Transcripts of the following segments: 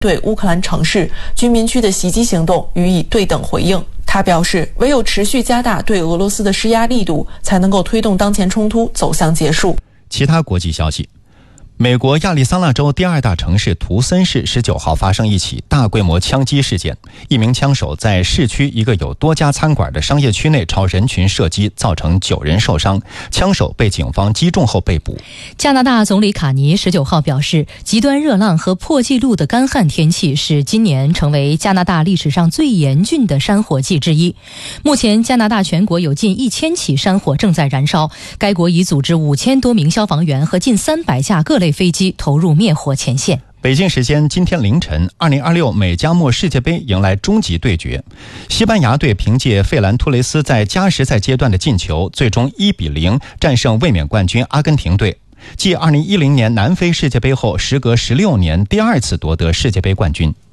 对乌克兰城市、居民区的袭击行动予以对等回应。他表示，唯有持续加大对俄罗斯的施压力度，才能够推动当前冲突走向结束。 其他国际消息。美国亚利桑那州第二大城市图森市19号发生一起大规模枪击事件，一名枪手在市区一个有多家餐馆的商业区内朝人群射击，造成9人受伤，枪手被警方击中后被捕。 加拿大总理卡尼19号表示，极端热浪和破纪录的干旱天气使今年成为加拿大历史上最严峻的山火季之一。目前加拿大全国有近1000起山火正在燃烧，该国已组织5000多名消防员和近300架各类飞机投入灭火前线。 北京时间今天凌晨，2026美加墨世界杯迎来终极对决。西班牙队凭借费兰托雷斯在加时赛阶段的进球，最终1-0战胜卫冕冠军阿根廷队，继2010年南非世界杯后，时隔16年第2次夺得世界杯冠军。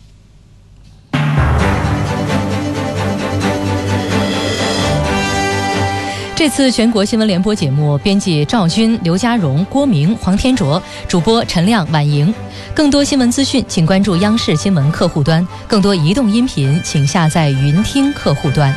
这次全国新闻联播节目，编辑赵军、刘家荣、郭明、黄天卓，主播陈亮、婉莹。更多新闻资讯，请关注央视新闻客户端；更多移动音频，请下载云听客户端。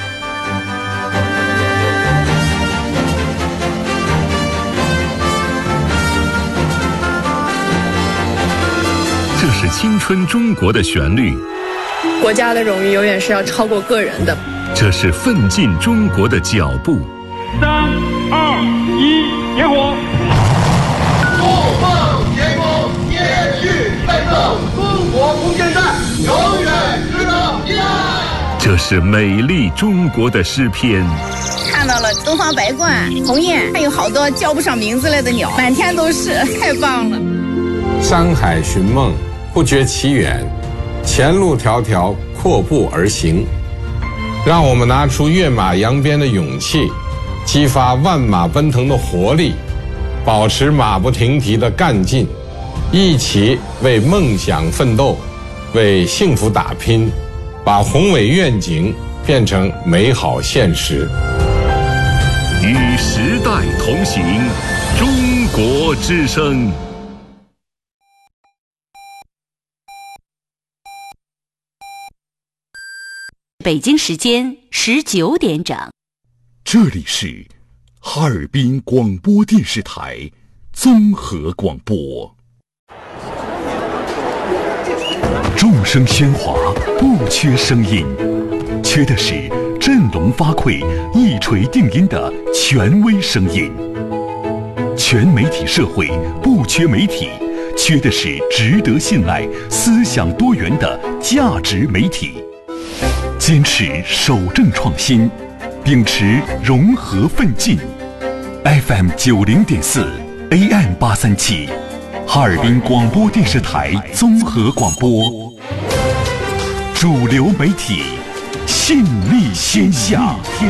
这是青春中国的旋律， 国家的荣誉永远是要超过个人的。 这是奋进中国的脚步。 3、2、1，点火！ 不放天空，延续奋斗，中国空间站永远值得依赖。 这是美丽中国的诗篇。 看到了东方白鹳、鸿雁，还有好多叫不上名字来的鸟，满天都是，太棒了。 山海寻梦，不觉其远，前路迢迢，阔步而行。让我们拿出跃马扬鞭的勇气，激发万马奔腾的活力，保持马不停蹄的干劲，一起为梦想奋斗，为幸福打拼，把宏伟愿景变成美好现实。 与时代同行，中国之声。 北京时间19点整， 这里是哈尔滨广播电视台综合广播。众声喧哗，不缺声音，缺的是振聋发聩、一锤定音的权威声音。全媒体社会不缺媒体，缺的是值得信赖、思想多元的价值媒体。坚持守正创新，秉持融合奋进。FM 90.4 AM 837，哈尔滨广播电视台综合广播。主流媒体，信立天下。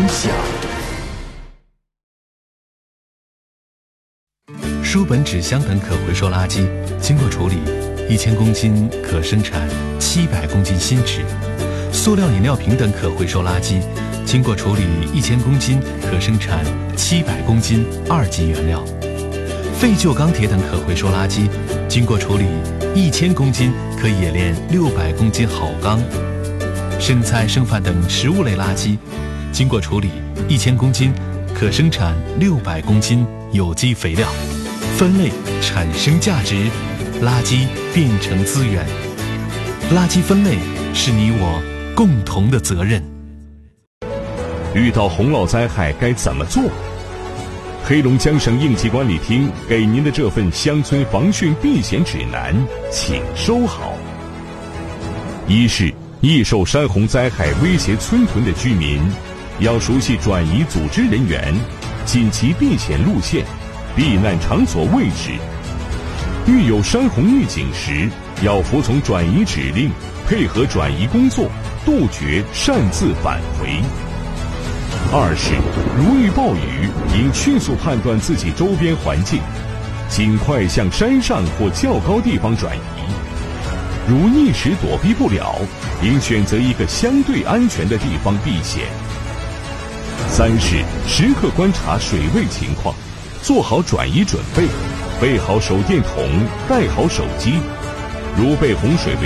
书本、纸箱等可回收垃圾，经过处理，1000公斤可生产700公斤新纸。塑料饮料瓶等可回收垃圾，经过处理1000公斤可生产700公斤2级原料。废旧钢铁等可回收垃圾，经过处理1000公斤可冶炼600公斤好钢。剩菜剩饭等食物类垃圾，经过处理1000公斤可生产600公斤有机肥料。分类产生价值，垃圾变成资源。垃圾分类是你我共同的责任。 遇到洪涝灾害该怎么做？黑龙江省应急管理厅给您的这份乡村防汛避险指南，请收好。一是易受山洪灾害威胁村屯的居民，要熟悉转移组织人员、紧急避险路线、避难场所位置。遇有山洪预警时，要服从转移指令，配合转移工作，杜绝擅自返回。二是如遇暴雨，应迅速判断自己周边环境，尽快向山上或较高地方转移。如一时躲避不了，应选择一个相对安全的地方避险。三是时刻观察水位情况，做好转移准备，备好手电筒，带好手机。 如被洪水